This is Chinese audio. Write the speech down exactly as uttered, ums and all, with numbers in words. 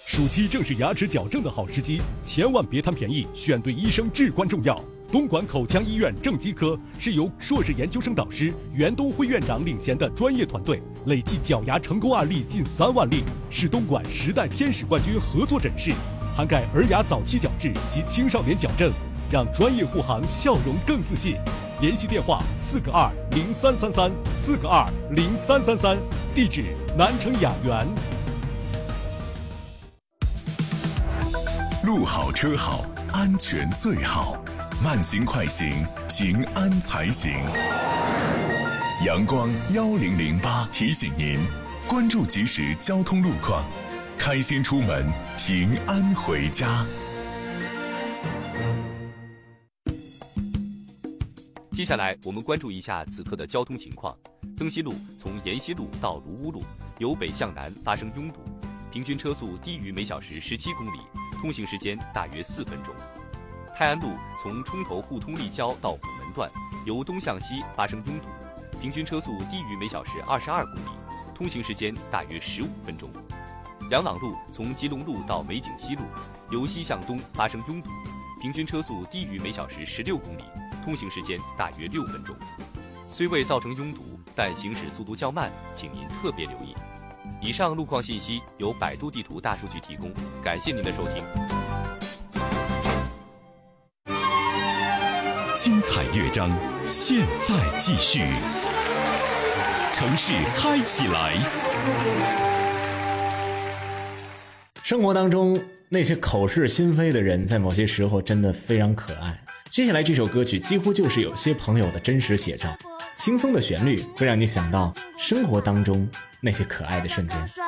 暑期正是牙齿矫正的好时机，千万别贪便宜，选对医生至关重要。东莞口腔医院正畸科是由硕士研究生导师袁东辉院长领衔的专业团队，累计矫牙成功案例近三万例，是东莞十代天使冠军合作诊室，涵盖儿牙早期矫治及青少年矫正，让专业护航笑容更自信。联系电话四个二零三三三四个二零三三三，地址南城雅园。 路好车好，安全最好，慢行快行，平安才行。阳光幺零零八提醒您，关注即时交通路况，开心出门，平安回家。 接下来我们关注一下此刻的交通情况。增西路从沿西路到卢屋路由北向南发生拥堵，平均车速低于每小时十七公里，通行时间大约四分钟。泰安路从冲头互通立交到虎门段由东向西发生拥堵，平均车速低于每小时二十二公里，通行时间大约十五分钟。梁朗路从吉隆路到美景西路由西向东发生拥堵，平均车速低于每小时十六公里，通行时间大约六分钟。虽未造成拥堵，但行驶速度较慢，请您特别留意。以上路况信息由百度地图大数据提供，感谢您的收听。 精彩乐章现在继续，城市嗨起来。 生活当中那些口是心非的人，在某些时候真的非常可爱。接下来这首歌曲几乎就是有些朋友的真实写照，轻松的旋律会让你想到生活当中那些可爱的瞬间。